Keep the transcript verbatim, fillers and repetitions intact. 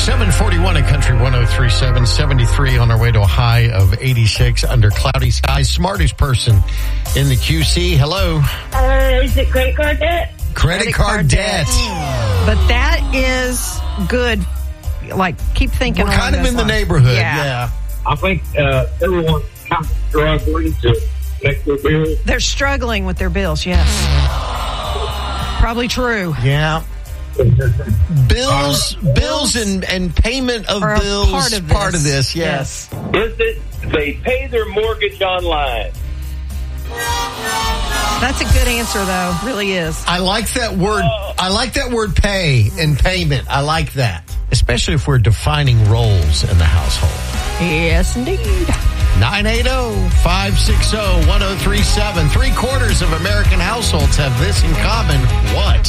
seven forty-one at Country one oh three point seven, seventy-three on our way to a high of eighty-six under cloudy skies. Smartest person in the Q C. Hello. Uh, is it credit card debt? Credit, Credit card, card debt. debt. But that is good. Like, keep thinking. We're along kind of those in the lines. neighborhood. Yeah. Yeah. I think uh, everyone's kind of struggling to make their bills. They're struggling with their bills, yes. Probably true. Yeah. Bills, bills and, and payment of Or a bills. part of this. Part of this, yes. Is it they pay their mortgage online? That's a good answer, though. Really is. I like that word. I like that word pay and payment. I like that. Especially if we're defining roles in the household. Yes, indeed. nine eight zero, five six zero, one zero three seven. Three quarters of American households have this in common. What?